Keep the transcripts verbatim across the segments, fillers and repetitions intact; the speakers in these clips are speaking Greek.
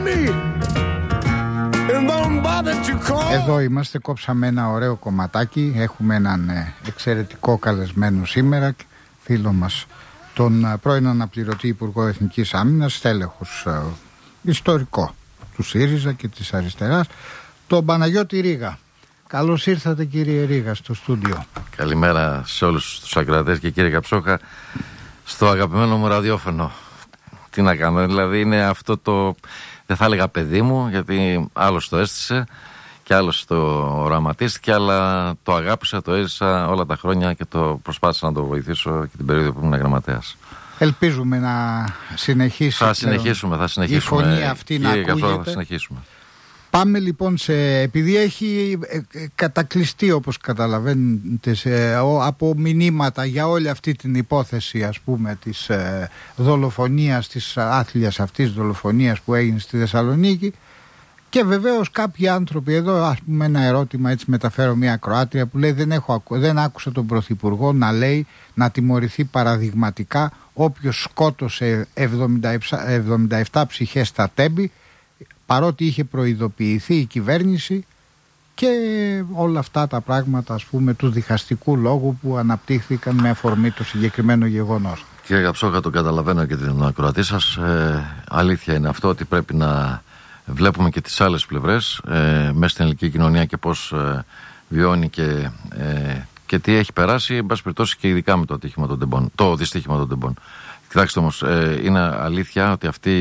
Εδώ είμαστε, κόψαμε ένα ωραίο κομματάκι. Έχουμε έναν εξαιρετικό καλεσμένο σήμερα, φίλο μας, τον πρώην αναπληρωτή Υπουργό Εθνικής Άμυνας, στέλεχος ε, ιστορικό του ΣΥΡΙΖΑ και της αριστεράς, τον Παναγιώτη Ρήγα. Καλώς ήρθατε, κύριε Ρήγα, στο στούντιο. Καλημέρα σε όλους τους ακροατές και κύριε Καψόχα, στο αγαπημένο μου ραδιόφωνο. Τι να κάνω, δηλαδή είναι αυτό το, δεν θα έλεγα παιδί μου, γιατί άλλος το αίσθησε και άλλος το οραματίστηκε, αλλά το αγάπησα, το έζησα όλα τα χρόνια και το προσπάθησα να το βοηθήσω και την περίοδο που ήμουν γραμματέας. Ελπίζουμε να συνεχίσει. Θα συνεχίσουμε, θα συνεχίσουμε. Η φωνή αυτή να ακούγεται. Θα συνεχίσουμε. Πάμε λοιπόν σε, επειδή έχει κατακλειστεί, όπως καταλαβαίνετε, σε, από μηνύματα για όλη αυτή την υπόθεση, ας πούμε, της ε, δολοφονίας, της άθλιας αυτής δολοφονίας που έγινε στη Θεσσαλονίκη, και βεβαίως κάποιοι άνθρωποι εδώ, ας πούμε, ένα ερώτημα, έτσι μεταφέρω μια ακροάτρια που λέει δεν, έχω, δεν άκουσα τον Πρωθυπουργό να λέει να τιμωρηθεί παραδειγματικά όποιος σκότωσε εβδομήντα επτά ψυχές στα Τέμπη, παρότι είχε προειδοποιηθεί η κυβέρνηση, και όλα αυτά τα πράγματα, ας πούμε, του διχαστικού λόγου που αναπτύχθηκαν με αφορμή το συγκεκριμένο γεγονός. Κύριε Καψόχα, το καταλαβαίνω και την ακροατή σας. Ε, αλήθεια είναι αυτό ότι πρέπει να βλέπουμε και τις άλλες πλευρές ε, μέσα στην ελληνική κοινωνία και πώς ε, βιώνει και, ε, και τι έχει περάσει, εν πάση περιπτώσει, και ειδικά με το ατύχημα των τεμπών, το δυστύχημα των τεμπών. Κοιτάξτε όμως, ε, είναι αλήθεια ότι αυτή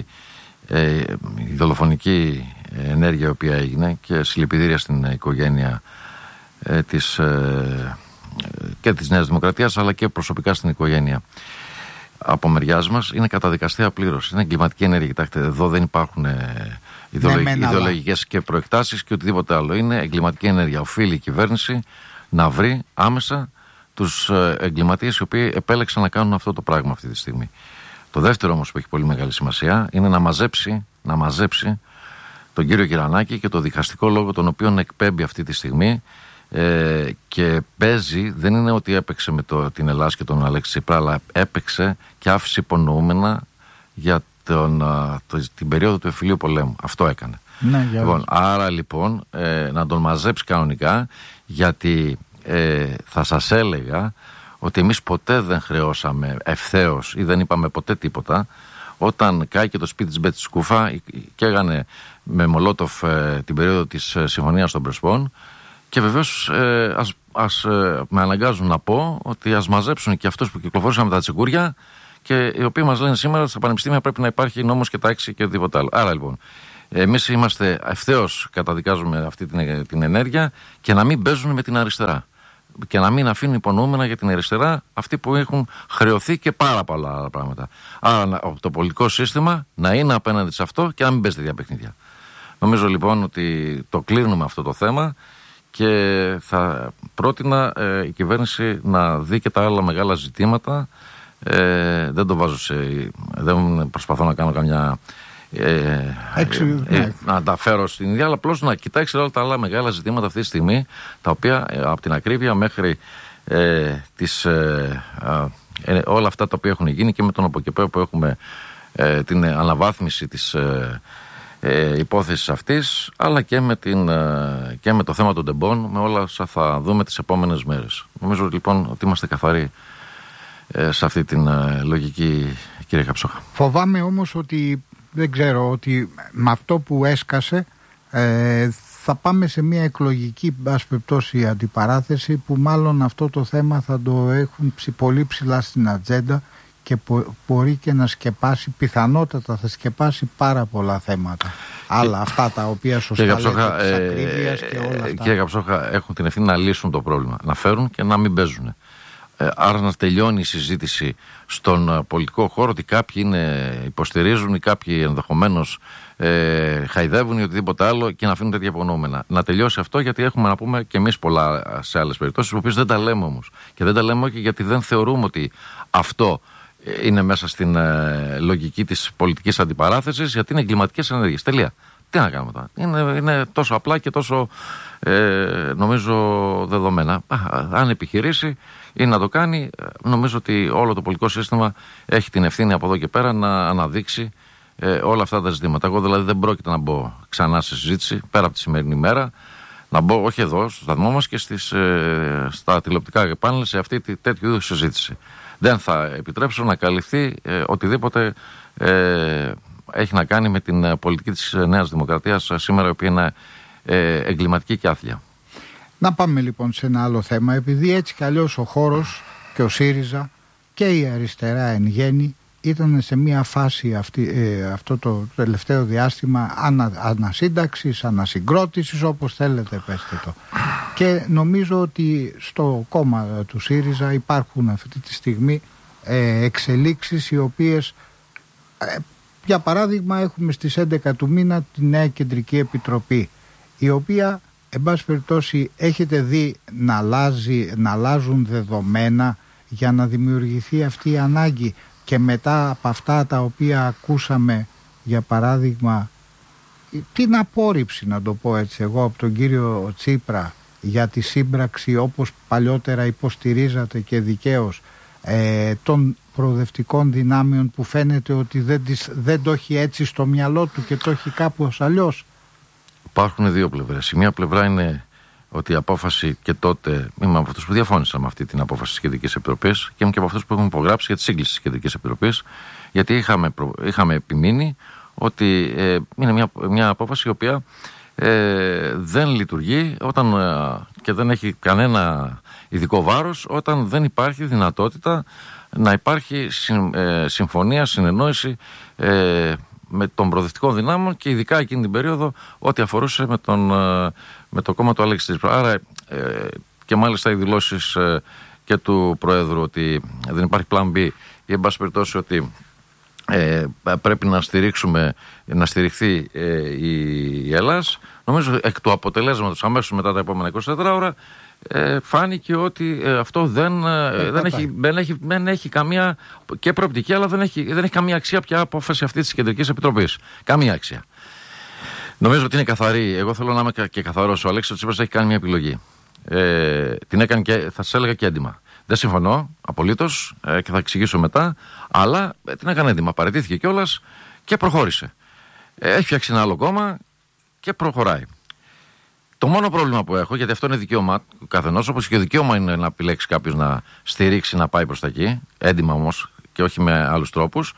Ε, η δολοφονική ενέργεια η οποία έγινε, και συλληπιτήρια στην οικογένεια ε, της, ε, και της Νέας Δημοκρατίας, αλλά και προσωπικά στην οικογένεια από μεριάς μας, είναι καταδικαστέα πλήρως. Είναι εγκληματική ενέργεια. Κοιτάξτε, εδώ δεν υπάρχουν ε, ιδεολογικές, ναι, ιδεολογικές και προεκτάσεις και οτιδήποτε άλλο. Είναι εγκληματική ενέργεια. Οφείλει η κυβέρνηση να βρει άμεσα τους ε, εγκληματίες οι οποίοι επέλεξαν να κάνουν αυτό το πράγμα αυτή τη στιγμή. Το δεύτερο όμως που έχει πολύ μεγάλη σημασία είναι να μαζέψει, να μαζέψει τον κύριο Κυρανάκη και το διχαστικό λόγο τον οποίο εκπέμπει αυτή τη στιγμή ε, και παίζει, δεν είναι ότι έπαιξε με το, την Ελλάδα και τον Αλέξη Τσίπρα, αλλά έπαιξε και άφησε υπονοούμενα για τον, το, την περίοδο του εμφυλίου πολέμου. Αυτό έκανε. Ναι, λοιπόν, άρα λοιπόν ε, να τον μαζέψει κανονικά, γιατί ε, θα σας έλεγα ότι εμείς ποτέ δεν χρεώσαμε ευθέως ή δεν είπαμε ποτέ τίποτα όταν κάηκε το σπίτι της Μπέτης Σκούφα και έγανε με Μολότοφ ε, την περίοδο της ε, Συμφωνίας των Πρεσπών, και βεβαίως ε, ας, ας ε, με αναγκάζουν να πω ότι ας μαζέψουν και αυτούς που κυκλοφορούσαν με τα τσεκούρια και οι οποίοι μας λένε σήμερα στα πανεπιστήμια πρέπει να υπάρχει νόμος και τάξη και οτιδήποτε άλλο. Άρα λοιπόν εμείς είμαστε ευθέως, καταδικάζουμε αυτή την, την ενέργεια, και να μην παίζουν με την αριστερά και να μην αφήνουν υπονοούμενα για την αριστερά αυτοί που έχουν χρεωθεί και πάρα πολλά άλλα πράγματα. Άρα το πολιτικό σύστημα να είναι απέναντι σε αυτό και να μην παίζει τέτοια παιχνίδια. Νομίζω λοιπόν ότι το κλείνουμε αυτό το θέμα, και θα πρότεινα ε, η κυβέρνηση να δει και τα άλλα μεγάλα ζητήματα. Ε, δεν το βάζω σε... δεν προσπαθώ να κάνω καμιά... Ε, Έξι, ε, ναι. ε, να τα φέρω στην ίδια, αλλά απλώς να κοιτάξει όλα τα άλλα μεγάλα ζητήματα αυτή τη στιγμή, τα οποία ε, από την ακρίβεια μέχρι ε, τις, ε, ε, όλα αυτά τα οποία έχουν γίνει, και με τον αποκεπαίο που έχουμε ε, την αναβάθμιση της ε, ε, υπόθεσης αυτής, αλλά και με, την, ε, και με το θέμα των τεμπών, με όλα όσα θα δούμε τις επόμενες μέρες. Νομίζω λοιπόν ότι είμαστε καθαροί ε, σε αυτή την ε, λογική, κύριε Καψόχα. Φοβάμαι όμως ότι δεν ξέρω, ότι με αυτό που έσκασε ε, θα πάμε σε μια εκλογική, ας περιπτώσει, αντιπαράθεση, που μάλλον αυτό το θέμα θα το έχουν πολύ ψηλά στην ατζέντα και μπο, μπορεί και να σκεπάσει, πιθανότατα θα σκεπάσει πάρα πολλά θέματα. Άλλα αυτά τα οποία σωστά λέτε, της ακρίβειας και όλα αυτά. Κύριε Καψόχα, έχουν την ευθύνη να λύσουν το πρόβλημα, να φέρουν και να μην παίζουν. Άρα να τελειώνει η συζήτηση στον πολιτικό χώρο ότι κάποιοι είναι, υποστηρίζουν ή κάποιοι ενδεχομένως ε, χαϊδεύουν ή οτιδήποτε άλλο, και να αφήνουν τέτοια υπονοούμενα. Να τελειώσει αυτό, γιατί έχουμε να πούμε και εμείς πολλά σε άλλες περιπτώσεις, που οποίες δεν τα λέμε όμως. Και δεν τα λέμε όχι γιατί δεν θεωρούμε ότι αυτό είναι μέσα στην ε, λογική της πολιτικής αντιπαράθεσης, γιατί είναι εγκληματικές ενέργειες. Τελεία. Τι να κάνουμε τώρα. Είναι, είναι τόσο απλά και τόσο ε, νομίζω δεδομένα. Α, αν επιχειρήσει ή να το κάνει, νομίζω ότι όλο το πολιτικό σύστημα έχει την ευθύνη από εδώ και πέρα να αναδείξει ε, όλα αυτά τα ζητήματα. Εγώ δηλαδή δεν πρόκειται να μπω ξανά σε συζήτηση πέρα από τη σημερινή μέρα, να μπω όχι εδώ στο σταθμό μας και στις, ε, στα τηλεοπτικά πάνελ σε αυτή τη τέτοιου είδους συζήτηση. Δεν θα επιτρέψω να καλυφθεί ε, οτιδήποτε ε, έχει να κάνει με την πολιτική της Νέας Δημοκρατίας σήμερα, η οποία είναι ε, εγκληματική και άθλια. Να πάμε λοιπόν σε ένα άλλο θέμα, επειδή έτσι κι αλλιώς ο χώρος και ο ΣΥΡΙΖΑ και η αριστερά εν γέννη ήταν σε μια φάση αυτή, ε, αυτό το τελευταίο διάστημα ανα, ανασύνταξης, ανασυγκρότησης, όπως θέλετε πέστε το. Και νομίζω ότι στο κόμμα του ΣΥΡΙΖΑ υπάρχουν αυτή τη στιγμή ε, εξελίξεις οι οποίες, ε, για παράδειγμα έχουμε στις έντεκα του μήνα τη νέα Κεντρική Επιτροπή, η οποία εν πάση περιπτώσει έχετε δει να, αλλάζει, να αλλάζουν δεδομένα για να δημιουργηθεί αυτή η ανάγκη. Και μετά από αυτά τα οποία ακούσαμε, για παράδειγμα, την απόρριψη, να το πω έτσι εγώ, από τον κύριο Τσίπρα για τη σύμπραξη, όπως παλιότερα υποστηρίζατε και δικαίως, ε, των προοδευτικών δυνάμεων, που φαίνεται ότι δεν, τις, δεν το έχει έτσι στο μυαλό του και το έχει κάπως αλλιώς. Υπάρχουν δύο πλευρές. Η μία πλευρά είναι ότι η απόφαση, και τότε είμαι από αυτούς που διαφώνησα με αυτή την απόφαση της Κεντρικής Επιτροπής και είμαι και από αυτούς που έχουν υπογράψει για τη σύγκληση της Κεντρικής Επιτροπής, γιατί είχαμε, προ... είχαμε επιμείνει ότι ε, είναι μια, μια απόφαση η οποία ε, δεν λειτουργεί όταν, ε, και δεν έχει κανένα ειδικό βάρος όταν δεν υπάρχει δυνατότητα να υπάρχει συμ, ε, συμφωνία, συνεννόηση ε, με των προοδευτικών δυνάμων, και ειδικά εκείνη την περίοδο ό,τι αφορούσε με, τον, με το κόμμα του Αλέξη Τσίπρα. Άρα ε, και μάλιστα οι δηλώσεις ε, και του Προέδρου ότι δεν υπάρχει πλάν B, ή εν πάση περιπτώσει ότι ε, πρέπει να στηρίξουμε, να στηριχθεί ε, η, η Ελλάς, νομίζω εκ του αποτελέσματος αμέσως μετά τα επόμενα είκοσι τέσσερις ώρα Ε, φάνηκε ότι ε, αυτό δεν, ε, δεν, έχει, δεν, έχει, δεν έχει καμία και προοπτική, αλλά δεν έχει, δεν έχει καμία αξία πια απόφαση αυτή της Κεντρικής Επιτροπής. Καμία αξία. Νομίζω ότι είναι καθαρή. Εγώ θέλω να είμαι και καθαρός. Ο Αλέξης Τσίπρας έχει κάνει μια επιλογή. Ε, την έκανε και θα σας έλεγα και έντιμα. Δεν συμφωνώ απολύτως ε, και θα εξηγήσω μετά, αλλά ε, την έκανε έντιμα. Παραιτήθηκε κιόλας και προχώρησε. Ε, έχει φτιάξει ένα άλλο κόμμα και προχωράει. Το μόνο πρόβλημα που έχω, γιατί αυτό είναι δικαίωμα του καθενός, όπως και δικαίωμα είναι να επιλέξει κάποιος να στηρίξει, να πάει προς τα εκεί, έντιμα όμως και όχι με άλλους τρόπους.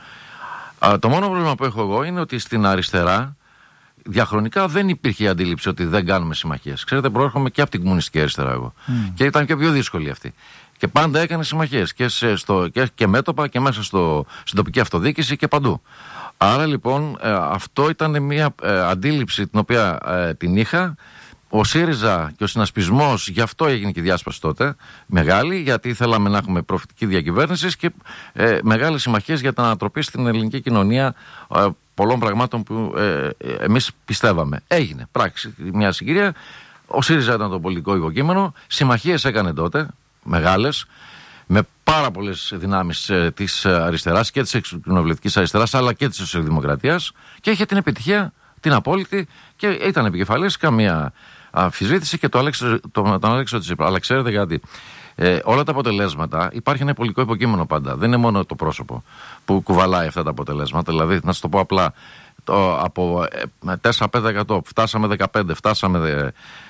Α, το μόνο πρόβλημα που έχω εγώ είναι ότι στην αριστερά διαχρονικά δεν υπήρχε η αντίληψη ότι δεν κάνουμε συμμαχίες. Ξέρετε, προέρχομαι και από την κομμουνιστική αριστερά εγώ. Mm. Και ήταν και πιο δύσκολη αυτή. Και πάντα έκανε συμμαχίες και, σε, στο, και, και μέτωπα και μέσα στο, στην τοπική αυτοδιοίκηση και παντού. Άρα λοιπόν ε, αυτό ήταν μια ε, αντίληψη την οποία ε, την είχα. Ο ΣΥΡΙΖΑ και ο συνασπισμός, γι' αυτό έγινε και η διάσπαση τότε, μεγάλη, γιατί θέλαμε να έχουμε προφητική διακυβέρνηση και ε, μεγάλες συμμαχίες για την ανατροπή στην ελληνική κοινωνία ε, πολλών πραγμάτων που ε, εμείς πιστεύαμε. Έγινε πράξη μια συγκυρία. Ο ΣΥΡΙΖΑ ήταν το πολιτικό υποκείμενο. Συμμαχίες έκανε τότε, μεγάλες, με πάρα πολλές δυνάμεις ε, της αριστεράς και της εξοκοινοβουλευτικής αριστεράς, αλλά και της σοσιαλδημοκρατίας, και είχε την επιτυχία την απόλυτη και ήταν επικεφαλής, καμία αμφισβήτηση, και το Αλέξη, το, τον Αλέξη Τσίπρα. Αλλά ξέρετε κάτι, ε, όλα τα αποτελέσματα, υπάρχει ένα πολιτικό υποκείμενο πάντα. Δεν είναι μόνο το πρόσωπο που κουβαλάει αυτά τα αποτελέσματα. Δηλαδή, να σας το πω απλά, το, από τέσσερα πέντε τοις εκατό φτάσαμε δεκαπέντε, φτάσαμε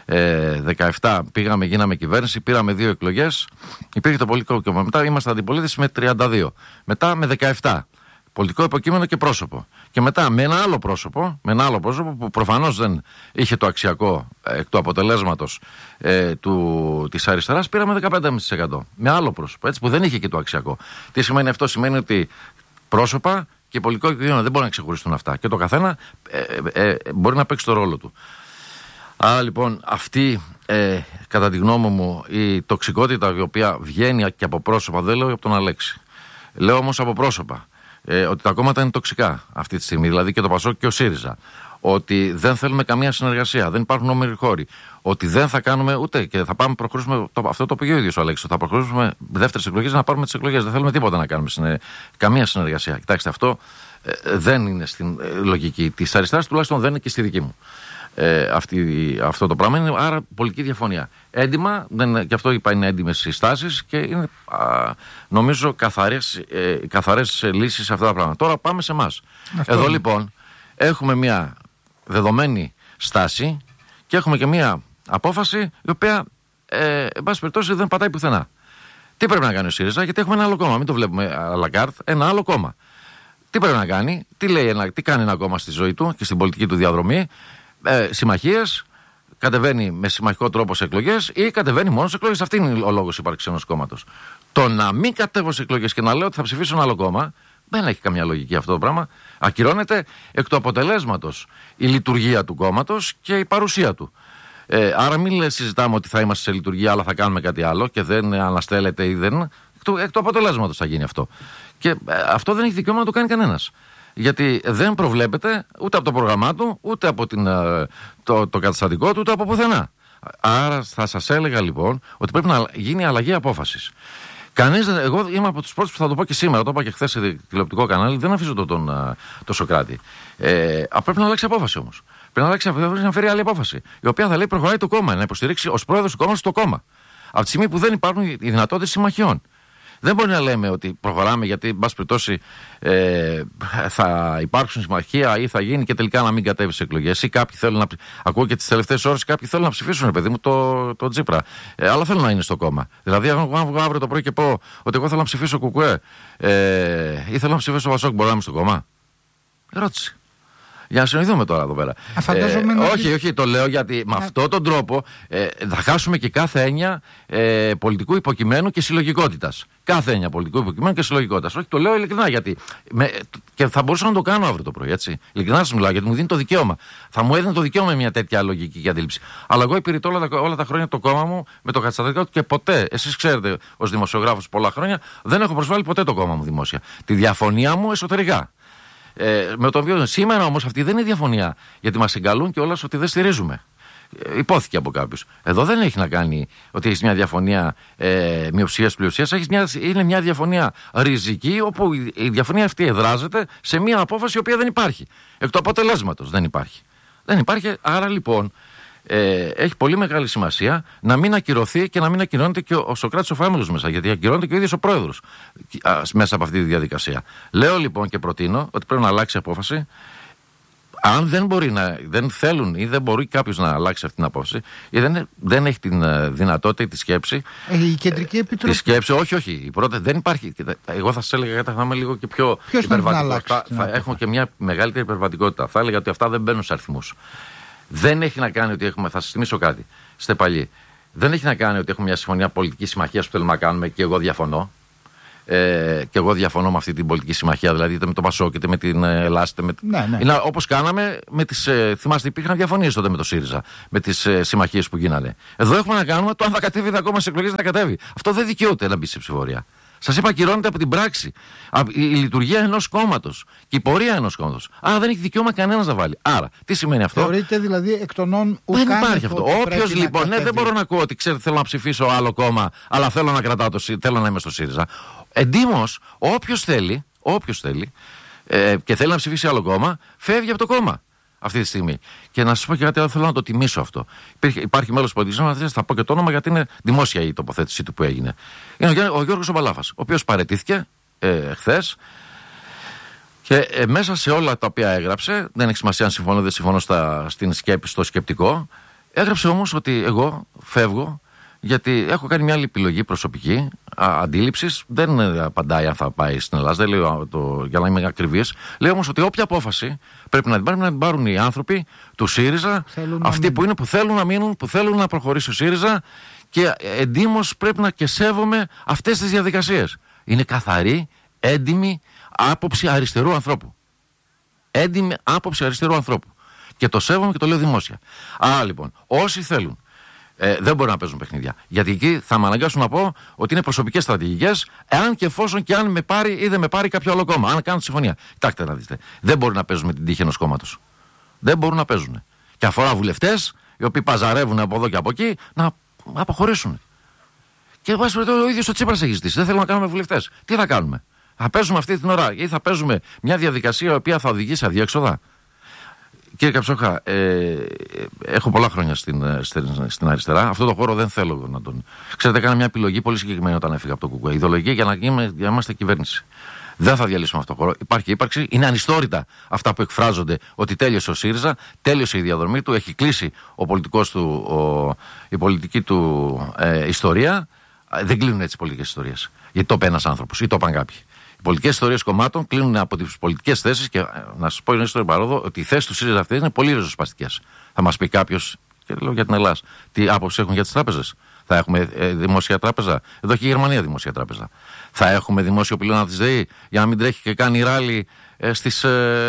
ε, δεκαεπτά, πήγαμε, γίναμε κυβέρνηση, πήραμε δύο εκλογές, υπήρχε το πολιτικό υποκείμενο. Μετά είμαστε αντιπολίτευση με τριάντα δύο, μετά με δεκαεπτά. Πολιτικό υποκείμενο και πρόσωπο. Και μετά με ένα άλλο πρόσωπο, με ένα άλλο πρόσωπο που προφανώς δεν είχε το αξιακό εκ του αποτελέσματος ε, του, της αριστεράς, πήραμε δεκαπέντε κόμμα πέντε τοις εκατό. Με άλλο πρόσωπο, έτσι, που δεν είχε και το αξιακό. Τι σημαίνει αυτό? Σημαίνει ότι πρόσωπα και πολιτικό υποκείμενο δεν μπορούν να ξεχωριστούν αυτά. Και το καθένα ε, ε, ε, μπορεί να παίξει το ρόλο του. Άρα λοιπόν αυτή, ε, κατά τη γνώμη μου, η τοξικότητα η οποία βγαίνει και από πρόσωπα, δεν λέω από τον Αλέξη. Λέω όμως από πρόσωπα. Ε, ότι τα κόμματα είναι τοξικά αυτή τη στιγμή, δηλαδή και το ΠΑΣΟΚ και ο ΣΥΡΙΖΑ. Ότι δεν θέλουμε καμία συνεργασία, δεν υπάρχουν όμοιροι χώροι. Ότι δεν θα κάνουμε ούτε και θα πάμε προχωρήσουμε. Το, αυτό το πήγε ο ίδιος ο Αλέξης. Θα προχωρήσουμε δεύτερες εκλογές να πάρουμε τις εκλογές. Δεν θέλουμε τίποτα να κάνουμε, συνε, καμία συνεργασία. Κοιτάξτε, αυτό ε, δεν είναι στην ε, λογική της αριστεράς, τουλάχιστον δεν είναι και στη δική μου. ε, αυτή, αυτό το πράγμα. Είναι άρα πολιτική διαφωνία. Έντιμα, δεν, και αυτό είπα, είναι έντιμες συστάσεις και είναι α, νομίζω καθαρές, ε, καθαρές λύσεις σε αυτά τα πράγματα. Τώρα πάμε σε εμάς. Εδώ είναι. Λοιπόν έχουμε μια δεδομένη στάση και έχουμε και μια απόφαση η οποία ε, εν πάση περιπτώσει δεν πατάει πουθενά. Τι πρέπει να κάνει ο ΣΥΡΙΖΑ, γιατί έχουμε ένα άλλο κόμμα, μην το βλέπουμε à la carte, ένα άλλο κόμμα. Τι πρέπει να κάνει, τι, λέει ένα, τι κάνει ένα κόμμα στη ζωή του και στην πολιτική του διαδρομή, ε, συμμαχίες, κατεβαίνει με συμμαχικό τρόπο σε εκλογές ή κατεβαίνει μόνο σε εκλογές. Αυτή είναι ο λόγος ύπαρξης ενός κόμματος. Το να μην κατέβω σε εκλογές και να λέω ότι θα ψηφίσω ένα άλλο κόμμα, δεν έχει καμιά λογική αυτό το πράγμα. Ακυρώνεται εκ του αποτελέσματος η λειτουργία του κόμματος και η παρουσία του. Ε, άρα μην συζητάμε ότι θα είμαστε σε λειτουργία αλλά θα κάνουμε κάτι άλλο και δεν αναστέλλεται ή δεν. Εκ του, εκ του αποτελέσματος θα γίνει αυτό. Και ε, αυτό δεν έχει δικαίωμα να το κάνει κανένας. Γιατί δεν προβλέπεται ούτε από το πρόγραμμά του, ούτε από την, ε, το, το καταστατικό του, ούτε από πουθενά. Άρα θα σας έλεγα λοιπόν ότι πρέπει να γίνει αλλαγή απόφασης. Κανείς, εγώ είμαι από τους πρώτους που θα το πω και σήμερα, το είπα και χθες σε τηλεοπτικό κανάλι, δεν αφήσω τον, τον, τον Σωκράτη. Ε, πρέπει να αλλάξει απόφαση όμως. Πρέπει να αλλάξει απόφαση, να φέρει άλλη απόφαση. Η οποία θα λέει προχωράει το κόμμα, να υποστηρίξει ως πρόεδρος του κόμματος το κόμμα. Από τη στιγμή που δεν υπάρχουν οι δυνατότητες συμμαχιών. Δεν μπορεί να λέμε ότι προχωράμε γιατί, εν πάση περιπτώσει, ε, θα υπάρξουν συμμαχία ή θα γίνει και τελικά να μην κατέβει σε εκλογές. Ή κάποιοι θέλουν να. Ακούω και τις τελευταίες ώρες κάποιοι θέλουν να ψηφίσουν, παιδί μου, το, το Τσίπρα. Ε, αλλά θέλουν να είναι στο κόμμα. Δηλαδή, αν βγω αύριο το πρωί και πω ότι εγώ θέλω να ψηφίσω Κουκουέ ε, ή θέλω να ψηφίσω Πασόκ, μπορώ να είμαι στο κόμμα. Ερώτηση. Για να συνοηθούμε τώρα εδώ πέρα. Ε, να... Όχι, όχι, το λέω γιατί με αυτόν τον τρόπο ε, θα χάσουμε και κάθε έννοια ε, πολιτικού υποκειμένου και συλλογικότητας. Κάθε έννοια πολιτικού υποκειμένου και συλλογικότητας. Όχι, το λέω ειλικρινά γιατί. Με, και θα μπορούσα να το κάνω αύριο το πρωί, έτσι. Ειλικρινά σας μιλάω γιατί μου δίνει το δικαίωμα. Θα μου έδινε το δικαίωμα μια τέτοια λογική και αντίληψη. Αλλά εγώ υπηρετώ όλα τα, όλα τα χρόνια το κόμμα μου με το καταστατικό του και ποτέ, εσείς ξέρετε ως δημοσιογράφος πολλά χρόνια, δεν έχω προσβάλει ποτέ το κόμμα μου δημόσια. Τη διαφωνία μου εσωτερικά. Ε, με το οποίο σήμερα όμως αυτή δεν είναι διαφωνία, γιατί μας εγκαλούν και όλα ότι δεν στηρίζουμε. Ε, υπόθηκε από κάποιους. Εδώ δεν έχει να κάνει ότι έχει μια διαφωνία ε, μειοψηφίας-πλειοψηφίας, είναι μια διαφωνία ριζική, όπου η, η διαφωνία αυτή εδράζεται σε μια απόφαση η οποία δεν υπάρχει. Εκ του αποτελέσματος δεν υπάρχει. Δεν υπάρχει, άρα λοιπόν. Ε, έχει πολύ μεγάλη σημασία να μην ακυρωθεί και να μην ακυρώνεται και ο, ο Σωκράτης ο Φάμελος μέσα, γιατί ακυρώνεται και ο ίδιος ο πρόεδρος α, μέσα από αυτή τη διαδικασία. Λέω λοιπόν και προτείνω ότι πρέπει να αλλάξει απόφαση. Αν δεν μπορεί να, δεν θέλουν ή δεν μπορεί κάποιος να αλλάξει αυτή την απόφαση, ή δεν, δεν έχει την uh, δυνατότητα ή τη σκέψη. Ε, η Κεντρική Επιτροπή. Τη σκέψη, όχι, όχι. Η πρώτη δεν υπάρχει. Εγώ θα σας έλεγα ότι θα είμαι λίγο και πιο υπερβατικό. Θα, θα έχουμε και μια μεγαλύτερη υπερβατικότητα. Θα έλεγα ότι αυτά δεν μπαίνουν σε αριθμούς. Δεν έχει να κάνει ότι έχουμε. Θα σας θυμίσω κάτι. Στεπαλή. Δεν έχει να κάνει ότι έχουμε μια συμφωνία πολιτικής συμμαχίας που θέλουμε να κάνουμε και εγώ διαφωνώ. Ε, και εγώ διαφωνώ με αυτή την πολιτική συμμαχία, δηλαδή είτε με τον Πασόκ είτε με την Ελλάδα. Με... Ναι, ναι. Είναι όπως κάναμε με τις. Ε, θυμάστε, υπήρχαν διαφωνίες τότε με το ΣΥΡΙΖΑ, με τις ε, συμμαχίες που γίνανε. Εδώ έχουμε να κάνουμε το αν θα κατέβει ακόμα σε εκλογές, να κατέβει. Αυτό δεν δικαιούται να μπει σε ψηφορία. Σας είπα, ακυρώνεται από την πράξη η λειτουργία ενός κόμματος και η πορεία ενός κόμματος. Άρα δεν έχει δικαίωμα κανένας να βάλει. Άρα, τι σημαίνει αυτό? Θεωρείται δηλαδή εκ των όν ουκάνευ. Δεν υπάρχει αυτό. Όποιος λοιπόν, ναι, δεν μπορώ να ακούω ότι ξέρετε, θέλω να ψηφίσω άλλο κόμμα, αλλά θέλω να κρατάω το θέλω να είμαι στο ΣΥΡΙΖΑ. Εντύμως, όποιος θέλει, όποιος θέλει ε, και θέλει να ψηφίσει άλλο κόμμα, φεύγει από το κόμμα αυτή τη στιγμή. Και να σας πω και κάτι άλλο, θέλω να το τιμήσω αυτό. Υπάρχει, υπάρχει μέλος της πολιτικής ομάδας, θα πω και το όνομα γιατί είναι δημόσια η τοποθέτησή του που έγινε. Είναι ο, ο Γιώργος Μπαλάφας, ο οποίος παραιτήθηκε ε, χθες και ε, μέσα σε όλα τα οποία έγραψε, δεν έχει σημασία αν συμφωνώ δεν συμφωνώ στα, στην σκέπη, στο σκεπτικό, έγραψε όμως ότι εγώ φεύγω γιατί έχω κάνει μια άλλη επιλογή προσωπική αντίληψης. Δεν απαντάει αν θα πάει στην Ελλάδα, δεν λέω το, για να είμαι ακριβής. Λέω όμως ότι όποια απόφαση πρέπει να την πάρουν, να την πάρουν οι άνθρωποι του ΣΥΡΙΖΑ, θέλουν αυτοί που είναι, που θέλουν να μείνουν, που θέλουν να προχωρήσει ο ΣΥΡΙΖΑ, και εντύμως πρέπει να και σέβομαι αυτές τις διαδικασίες. Είναι καθαρή, έντιμη άποψη αριστερού ανθρώπου. Έντιμη άποψη αριστερού ανθρώπου. Και το σέβομαι και το λέω δημόσια. Άρα λοιπόν, όσοι θέλουν. Ε, δεν μπορούν να παίζουν παιχνίδια. Γιατί εκεί θα με αναγκάσουν να πω ότι είναι προσωπικές στρατηγικές, εάν και εφόσον και αν με πάρει ή δεν με πάρει κάποιο άλλο κόμμα. Αν κάνουν τη συμφωνία. Κοιτάξτε να δείτε. Δεν μπορούν να παίζουν με την τύχη ενός κόμματος. Δεν μπορούν να παίζουν. Και αφορά βουλευτές, οι οποίοι παζαρεύουν από εδώ και από εκεί, να αποχωρήσουν. Και βάσει ο ίδιος ο Τσίπρας έχει ζητήσει. Δεν θέλουν να κάνουμε βουλευτές. Τι θα κάνουμε? Θα παίζουμε αυτή την ώρα ή θα παίζουμε μια διαδικασία η οποία θα οδηγήσει σε αδιέξοδα? Κύριε Καψόχα, ε, έχω πολλά χρόνια στην, στην, στην αριστερά. Αυτό το χώρο δεν θέλω να τον. Ξέρετε, έκανα μια επιλογή πολύ συγκεκριμένη όταν έφυγα από το ΚΚΕ. Ιδεολογία για να, για να είμαστε κυβέρνηση. Δεν θα διαλύσουμε αυτό το χώρο. Υπάρχει ύπαρξη. Είναι ανιστόρυτα αυτά που εκφράζονται ότι τέλειωσε ο ΣΥΡΙΖΑ, τέλειωσε η διαδρομή του, έχει κλείσει ο πολιτικός του, ο, η πολιτική του ε, ιστορία. Δεν κλείνουν έτσι οι πολιτικές ιστορίες. Γιατί το είπε ένας άνθρωπος ή το είπαν κάποιοι. Οι πολιτικές ιστορίες κομμάτων κλείνουν από τις πολιτικές θέσεις και να σας πω είναι ιστορία παρόδο ότι οι θέσεις του ΣΥΡΙΖΑ αυτές είναι πολύ ριζοσπαστικές. Θα μας πει κάποιος, και λέω για την Ελλάδα, τι άποψη έχουν για τις τράπεζες. Θα έχουμε ε, δημόσια τράπεζα. Εδώ έχει η Γερμανία δημόσια τράπεζα. Θα έχουμε δημόσιο πυλώνα της ΔΕΗ για να μην τρέχει και κάνει ράλι ε, στις,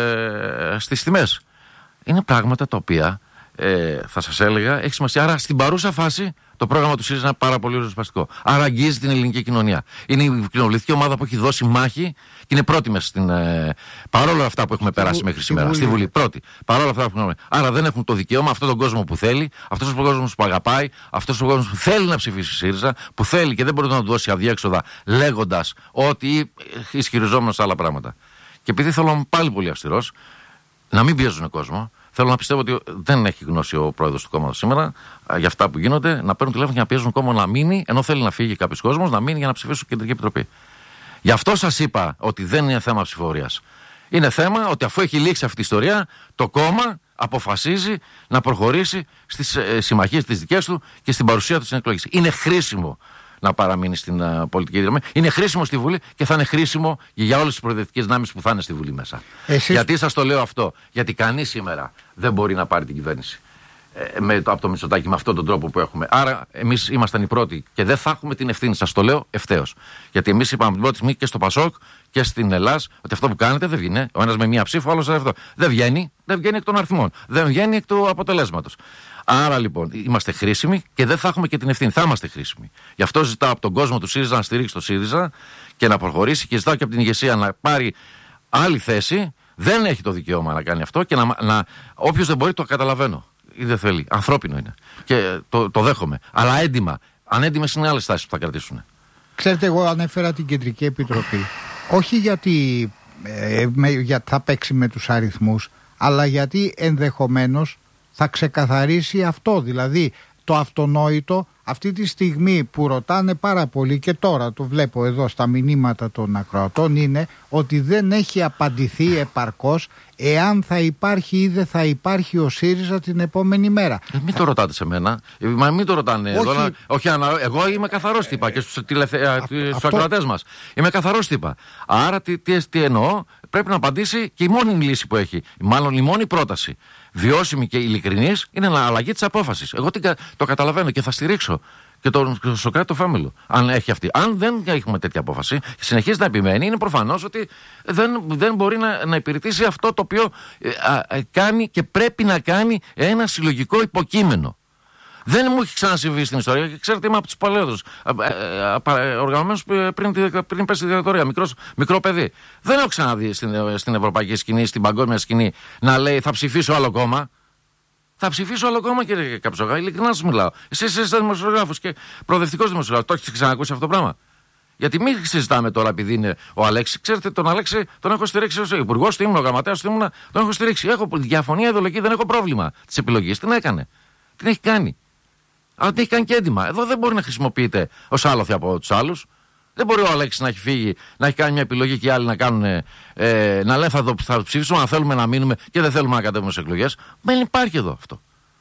ε, στις τιμές. Είναι πράγματα τα οποία ε, θα σας έλεγα έχει σημασία. Άρα στην παρούσα φάση το πρόγραμμα του ΣΥΡΙΖΑ είναι πάρα πολύ ριζοσπαστικό. Άρα αγγίζει την ελληνική κοινωνία. Είναι η κοινοβουλευτική ομάδα που έχει δώσει μάχη και είναι πρώτη μέσα στην. Ε, παρόλα αυτά που έχουμε στη περάσει βου, μέχρι σήμερα. Στη Βουλή. Πρώτη. Παρόλα αυτά που έχουμε. Άρα δεν έχουν το δικαίωμα αυτόν τον κόσμο που θέλει, αυτός ο κόσμος που αγαπάει, αυτός ο κόσμος που θέλει να ψηφίσει ΣΥΡΙΖΑ, που θέλει και δεν μπορεί να του δώσει αδιέξοδα λέγοντας ότι ισχυριζόμενος άλλα πράγματα. Και επειδή θέλω να είμαι πάλι πολύ αυστηρός, να μην πιέζουν κόσμο. Θέλω να πιστεύω ότι δεν έχει γνώση ο πρόεδρος του κόμματος σήμερα για αυτά που γίνονται, να παίρνουν τηλέφωνο και να πιέζουν κόμμα να μείνει, ενώ θέλει να φύγει κάποιος κόσμος, να μείνει για να ψηφίσει στην Κεντρική Επιτροπή. Γι' αυτό σας είπα ότι δεν είναι θέμα ψηφοφορίας. Είναι θέμα ότι αφού έχει λήξει αυτή η ιστορία, το κόμμα αποφασίζει να προχωρήσει στις ε, συμμαχίες τις δικές του και στην παρουσία του στην εκλογή. Είναι χρήσιμο να παραμείνει στην uh, πολιτική δύναμη. Είναι χρήσιμο στη Βουλή και θα είναι χρήσιμο για όλες τις προοδευτικές δυνάμεις που θα είναι στη Βουλή μέσα. Εσείς... Γιατί σας το λέω αυτό? Γιατί κανείς σήμερα δεν μπορεί να πάρει την κυβέρνηση ε, με το, από το Μητσοτάκη με αυτόν τον τρόπο που έχουμε. Άρα εμείς ήμασταν οι πρώτοι και δεν θα έχουμε την ευθύνη. Σας το λέω ευθέως. Γιατί εμείς είπαμε από την πρώτη στιγμή και στο Πασόκ και στην Ελλάδα ότι αυτό που κάνετε δεν βγαίνει. Ο ένας με μία ψήφο, ο άλλος αυτό. Δεν βγαίνει, δεν βγαίνει εκ των αριθμών. Δεν βγαίνει εκ του αποτελέσματος. Άρα λοιπόν είμαστε χρήσιμοι και δεν θα έχουμε και την ευθύνη. Θα είμαστε χρήσιμοι. Γι' αυτό ζητάω από τον κόσμο του ΣΥΡΙΖΑ να στηρίξει το ΣΥΡΙΖΑ και να προχωρήσει και ζητάω και από την ηγεσία να πάρει άλλη θέση. Δεν έχει το δικαίωμα να κάνει αυτό και να, να, όποιος δεν μπορεί το καταλαβαίνω ή δεν θέλει. Ανθρώπινο είναι. Και το, το δέχομαι. Αλλά έντιμα. Ανέντιμες είναι άλλες τάσεις που θα κρατήσουν. Ξέρετε, εγώ ανέφερα την Κεντρική Επιτροπή. Όχι γιατί ε, με, για, θα παίξει με τους αριθμούς, αλλά γιατί ενδεχομένως θα ξεκαθαρίσει αυτό, δηλαδή το αυτονόητο αυτή τη στιγμή που ρωτάνε πάρα πολύ και τώρα το βλέπω εδώ στα μηνύματα των ακροατών είναι ότι δεν έχει απαντηθεί επαρκώς εάν θα υπάρχει ή δεν θα υπάρχει ο ΣΥΡΙΖΑ την επόμενη μέρα. Ε, μην το ρωτάτε σε μένα, ε, μα μην το ρωτάνε όχι, εδώ, να, όχι εγώ είμαι καθαρός τύπα και στους, τηλεθε, α, στους αυτό... ακροατές μας είμαι καθαρός τύπα. Άρα τι, τι, τι εννοώ, πρέπει να απαντήσει και η μόνη λύση που έχει, μάλλον η μόνη πρόταση βιώσιμη και ειλικρινής είναι να αλλαγή της απόφασης. Εγώ το καταλαβαίνω και θα στηρίξω και τον Σωκράτη το Φάμελο. Αν έχει αυτή. Αν δεν έχουμε τέτοια απόφαση, συνεχίζει να επιμένει, είναι προφανώς ότι δεν, δεν μπορεί να, να υπηρετήσει αυτό το οποίο ε, α, κάνει και πρέπει να κάνει ένα συλλογικό υποκείμενο. Δεν μου έχει ξανασυμβεί στην ιστορία και ξέρετε είμαι από τους παλαιότερους οργανωμένους πριν, πριν πέσει τη δικτατορία, μικρός, μικρό παιδί. Δεν έχω ξαναδεί στην, στην ευρωπαϊκή σκηνή, στην παγκόσμια σκηνή να λέει θα ψηφίσω άλλο κόμμα. Θα ψηφίσω άλλο κόμμα, κύριε Καψόχα, ειλικρινά σας μιλάω. Εσείς είστε δημοσιογράφος και προοδευτικός δημοσιογράφος. Το έχετε ξανακούσει αυτό το πράγμα? Γιατί μην συζητάμε τώρα επειδή είναι ο Αλέξη. Ξέρετε, τον Αλέξη τον έχω στηρίξει ως υπουργός του ήμουν, ο γραμματέας του ήμουν, τον έχω στηρίξει. Έχω διαφωνία ιδεολογική, δεν έχω πρόβλημα της επιλογής. Την έκανε. Την έχει κάνει. Αλλά την έχει κάνει και έντιμα. Εδώ δεν μπορεί να χρησιμοποιείται ως άλοθη από τους άλλους. Δεν μπορεί ο Αλέξης να έχει φύγει, να έχει κάνει μια επιλογή και οι άλλοι να κάνουν. Ε, να λένε θα το, θα το ψηφίσουμε, αν θέλουμε να μείνουμε και δεν θέλουμε να κατέβουμε σε εκλογές. Δεν υπάρχει εδώ αυτό.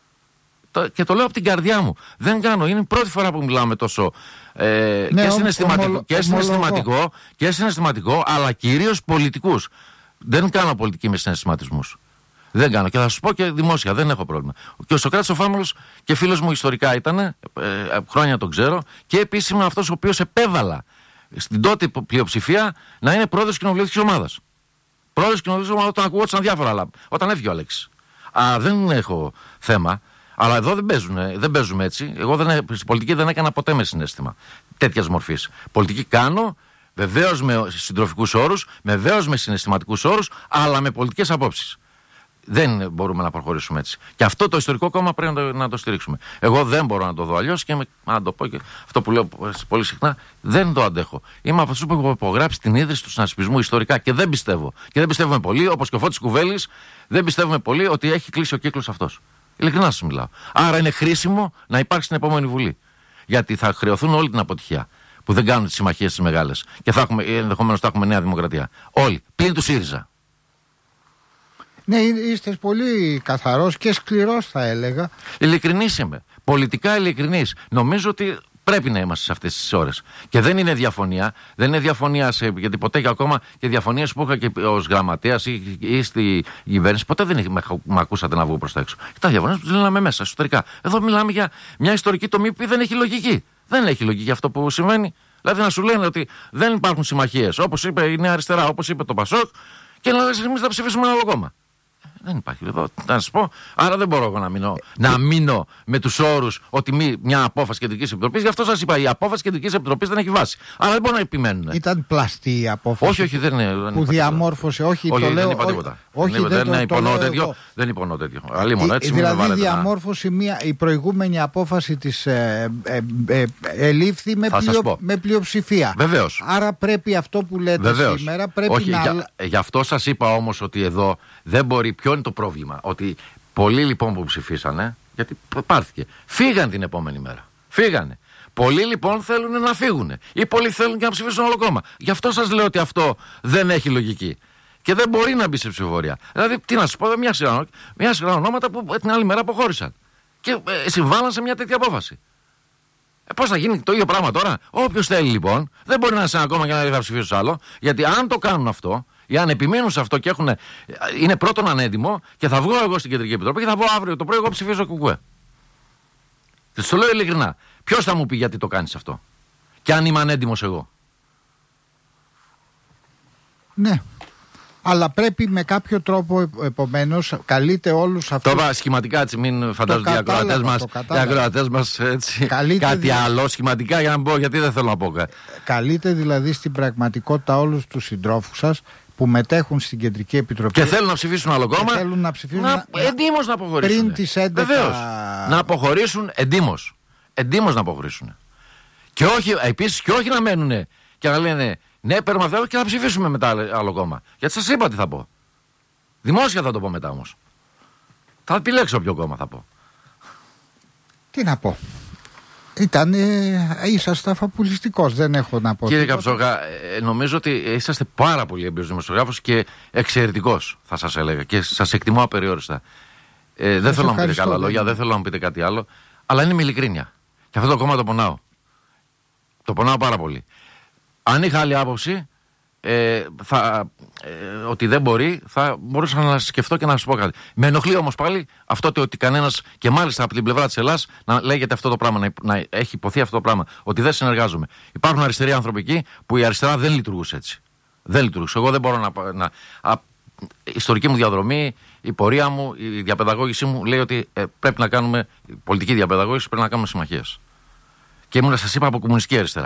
Το, και το λέω από την καρδιά μου. Δεν κάνω. Είναι η πρώτη φορά που μιλάμε τόσο. Ε, ναι, και, συναισθηματικό, ομολο, και, συναισθηματικό, και συναισθηματικό, αλλά κυρίως πολιτικούς. Δεν κάνω πολιτική με συναισθηματισμούς. Δεν κάνω. Και θα σας πω και δημόσια, δεν έχω πρόβλημα. Και ο Σωκράτης ο Φάμελος και φίλος μου ιστορικά ήταν, ε, χρόνια τον ξέρω, και επίσης ήμουν αυτός ο οποίος επέβαλα στην τότε πλειοψηφία να είναι πρόεδρος κοινοβουλευτικής ομάδας. Πρόεδρος κοινοβουλευτικής ομάδας, όταν ακουγόταν διάφορα άλλα. Όταν έφυγε ο Αλέξης. Α, δεν έχω θέμα. Αλλά εδώ δεν, παίζουν, δεν παίζουμε έτσι. Εγώ δεν, στην πολιτική δεν έκανα ποτέ με συναίσθημα τέτοιας μορφής. Πολιτική κάνω, βεβαίως με συντροφικούς όρους, βεβαίως με συναισθηματικούς όρους, αλλά με πολιτικές απόψεις. δεν μπορούμε να προχωρήσουμε έτσι. Και αυτό το ιστορικό κόμμα πρέπει να το, να το στηρίξουμε. Εγώ δεν μπορώ να το δω αλλιώς και με, να το πω και αυτό που λέω πολύ συχνά, δεν το αντέχω. Είμαι από αυτούς που έχω υπογράψει την ίδρυση του συνασπισμού ιστορικά και δεν πιστεύω. Και δεν πιστεύουμε πολύ, όπως και ο Φώτης Κουβέλης, δεν πιστεύουμε πολύ ότι έχει κλείσει ο κύκλος αυτός. Ειλικρινά σας μιλάω. Άρα είναι χρήσιμο να υπάρξει στην επόμενη Βουλή. Γιατί θα χρεωθούν όλη την αποτυχία που δεν κάνουν τις συμμαχίες τις μεγάλες. Και θα έχουμε, ενδεχομένως θα έχουμε Νέα Δημοκρατία. Όλοι. Πλην του ΣΥΡΙΖΑ. Ναι, είστε πολύ καθαρός και σκληρός, θα έλεγα. Ειλικρινής είμαι. Πολιτικά ειλικρινής. Νομίζω ότι πρέπει να είμαστε σε αυτές τις ώρες. Και δεν είναι διαφωνία. Δεν είναι διαφωνία σε, γιατί ποτέ και ακόμα και διαφωνίες που είχα και ως γραμματέας ή, ή στη κυβέρνηση, ποτέ δεν με, με ακούσατε να βγω προς τα έξω. Τα διαφωνίες που λένε μέσα, εσωτερικά. Εδώ μιλάμε για μια ιστορική τομή που δεν έχει λογική. Δεν έχει λογική αυτό που συμβαίνει. Δηλαδή να σου λένε ότι δεν υπάρχουν συμμαχίες. Όπως είπε η Νέα Αριστερά, όπως είπε το Πασόκ, και να λες εμείς θα ψηφίσουμε ένα άλλο κόμμα. Δεν υπάρχει. Εδώ, να σας πω, άρα δεν μπορώ εγώ να μείνω, να μείνω με τους όρους ότι μη, μια απόφαση Κεντρικής Επιτροπής. Γι' αυτό σας είπα, η απόφαση Κεντρικής Επιτροπής δεν έχει βάση. Άρα δεν μπορούν να επιμένουν. Ήταν πλαστή η απόφαση. Όχι, όχι, δεν είναι. Δεν που διαμόρφωσε, όχι, όχι, το δεν λέω. είπα τίποτα. Όχι, δεν, δεν, δεν, το, υπονοώ το τέτοιο. Δεν υπονοώ τέτοιο. Αλλήμον, έτσι, δηλαδή διαμόρφωσε μια, η προηγούμενη απόφαση της ε, ε, ε, ε, ελήφθη με, πλειο, με πλειοψηφία. Βεβαίως. Άρα πρέπει αυτό που λέτε Βεβαίως. σήμερα πρέπει όχι, να. Για, γι' αυτό σας είπα όμως ότι εδώ δεν μπορεί. Ποιο είναι το πρόβλημα? Ότι πολλοί λοιπόν που ψηφίσανε, γιατί πάρθηκε, φύγαν την επόμενη μέρα. Φύγανε. Πολλοί λοιπόν θέλουν να φύγουν. Ή πολλοί θέλουν και να ψηφίσουν όλο κόμμα. Γι' αυτό σας λέω ότι αυτό δεν έχει λογική. Και δεν μπορεί να μπει σε ψηφοφορία. Δηλαδή, τι να σας πω, μια σειρά, μια σειρά ονόματα που την άλλη μέρα αποχώρησαν. Και ε, συμβάλλαν σε μια τέτοια απόφαση. Ε, πώς θα γίνει το ίδιο πράγμα τώρα? Όποιος θέλει λοιπόν, δεν μπορεί να είναι σε ένα κόμμα και να λέει θα ψηφίσω άλλο. Γιατί αν το κάνουν αυτό, ή αν επιμείνουν σε αυτό και έχουν, είναι πρώτον ανέντιμο, και θα βγω εγώ στην Κεντρική Επιτροπή και θα πω αύριο το πρωί εγώ ψηφίζω κουκουέ. Και το λέω ειλικρινά. Ποιος θα μου πει γιατί το κάνεις αυτό? Και αν είμαι ανέντιμος εγώ? Ναι. Αλλά πρέπει με κάποιο τρόπο, επομένως, καλείται όλους αυτούς. Το είπα σχηματικά, έτσι, μην φαντάζονται οι ακροατές μας, οι ακροατές μας έτσι, κάτι δι... άλλο σχηματικά, για να πω, γιατί δεν θέλω να πω. Καλείται δηλαδή στην πραγματικότητα όλους τους συντρόφους σας που μετέχουν στην Κεντρική Επιτροπή και θέλουν να ψηφίσουν άλλο κόμμα, θέλουν να ψηφίσουν να, να, εντύμως να αποχωρήσουν. Πριν τις έντεκα... Βεβαίως, να αποχωρήσουν εντύμως. Εντύμως να αποχωρήσουν. Και όχι, επίσης, και όχι να μένουν και να λένε ναι, παίρνουμε αυτό και θα ψηφίσουμε μετά άλλο κόμμα. Γιατί σας είπα τι θα πω. Δημόσια θα το πω μετά όμως. Θα επιλέξω ποιο κόμμα θα πω. Τι να πω. Ήταν, ε, είσαστε αφαπουλιστικός, δεν έχω να πω. Κύριε Καψόγα, ε, νομίζω ότι είσαστε πάρα πολύ έμπειρος δημοσιογράφος και εξαιρετικός, θα σας έλεγα. Και σας εκτιμώ απεριόριστα. Ε, δεν θέλω να μου πείτε καλά λόγια, δεν θέλω να μου πείτε κάτι άλλο. Αλλά είναι με ειλικρίνεια. Και αυτό το κόμμα το πονάω. Το πονάω πάρα πολύ. Αν είχα άλλη άποψη, ε, θα, ε, ότι δεν μπορεί, θα μπορούσα να σκεφτώ και να σας πω κάτι. Με ενοχλεί όμως πάλι αυτό το ότι κανένας, και μάλιστα από την πλευρά της Ελλάδας, να λέγεται αυτό το πράγμα, να, να έχει υποθεί αυτό το πράγμα, ότι δεν συνεργάζομαι. Υπάρχουν αριστεροί άνθρωποι εκεί που η αριστερά δεν λειτουργούσε έτσι. Δεν λειτουργούσε. Εγώ δεν μπορώ να. να α, η ιστορική μου διαδρομή, η πορεία μου, η διαπαιδαγώγησή μου λέει ότι ε, πρέπει να κάνουμε, η πολιτική διαπαιδαγώγηση πρέπει να κάνουμε συμμαχίες. Και ήμουν, σας είπα, από κομμουνιστική αριστερά.